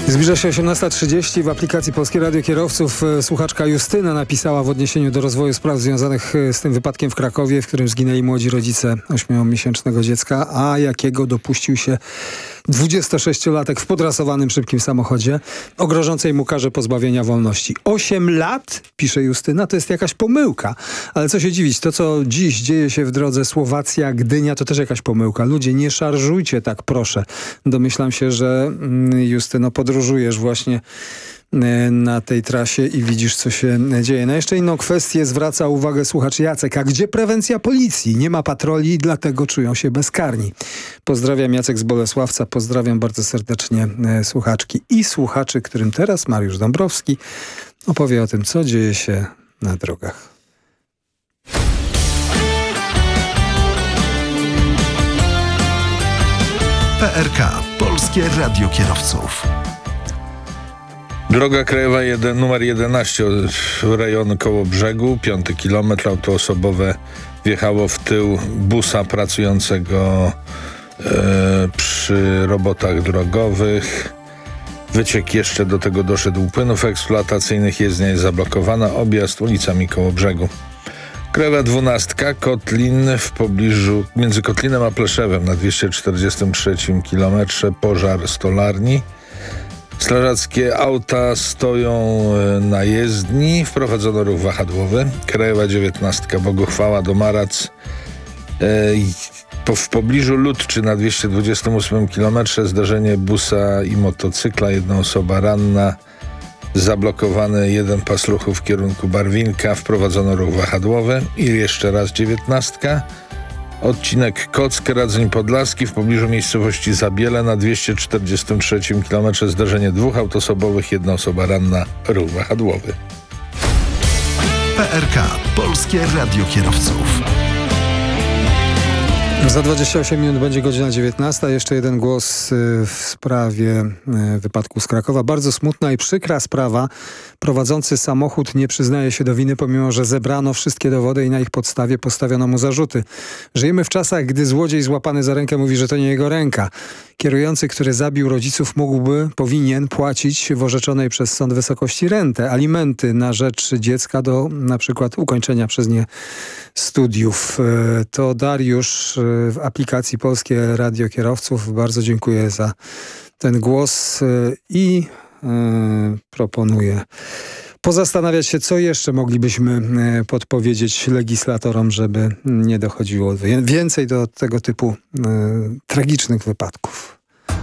Zbliża się 18:30. W aplikacji Polskie Radio Kierowców słuchaczka Justyna napisała w odniesieniu do rozwoju spraw związanych z tym wypadkiem w Krakowie, w którym zginęli młodzi rodzice 8-miesięcznego dziecka, a jakiego dopuścił się 26-latek w podrasowanym szybkim samochodzie o grożącej mu karze pozbawienia wolności. 8 lat, pisze Justyna, to jest jakaś pomyłka. Ale co się dziwić, to co dziś dzieje się w drodze Słowacja-Gdynia, to też jakaś pomyłka. Ludzie, nie szarżujcie tak, proszę. Domyślam się, że Justyno, podróżujesz właśnie na tej trasie i widzisz, co się dzieje. Na jeszcze inną kwestię zwraca uwagę słuchacz Jacek. A gdzie prewencja policji? Nie ma patroli, dlatego czują się bezkarni. Pozdrawiam, Jacek z Bolesławca. Pozdrawiam bardzo serdecznie słuchaczki i słuchaczy, którym teraz Mariusz Dąbrowski opowie o tym, co dzieje się na drogach. PRK. Polskie Radio Kierowców. Droga krajowa numer 11, rejon Kołobrzegu, 5 kilometr, auto osobowe wjechało w tył busa pracującego przy robotach drogowych. Wyciek jeszcze do tego doszedł płynów eksploatacyjnych, jezdnia jest zablokowana, objazd ulicami Kołobrzegu. Krajowa 12, Kotlin w pobliżu, między Kotlinem a Pleszewem na 243 kilometrze, pożar stolarni. Strażackie auta stoją na jezdni, wprowadzono ruch wahadłowy. Krajowa 19, Boguchwała do Marac. W pobliżu Ludczy na 228 kilometrze zdarzenie busa i motocykla, jedna osoba ranna. Zablokowany jeden pas ruchu w kierunku Barwinka, wprowadzono ruch wahadłowy. I jeszcze raz 19. Odcinek Kock-Radzyń Podlaski w pobliżu miejscowości Zabiele na 243 km zdarzenie dwóch autosobowych, jedna osoba ranna, ruch wahadłowy. PRK. Polskie Radio Kierowców. Za 28 minut będzie godzina 19. Jeszcze jeden głos w sprawie wypadku z Krakowa. Bardzo smutna i przykra sprawa. Prowadzący samochód nie przyznaje się do winy, pomimo że zebrano wszystkie dowody i na ich podstawie postawiono mu zarzuty. Żyjemy w czasach, gdy złodziej złapany za rękę mówi, że to nie jego ręka. Kierujący, który zabił rodziców, powinien płacić w orzeczonej przez sąd wysokości rentę, alimenty na rzecz dziecka do na przykład ukończenia przez nie studiów. To Dariusz w aplikacji Polskie Radio Kierowców. Bardzo dziękuję za ten głos i proponuję pozastanawiać się, co jeszcze moglibyśmy podpowiedzieć legislatorom, żeby nie dochodziło więcej do tego typu tragicznych wypadków.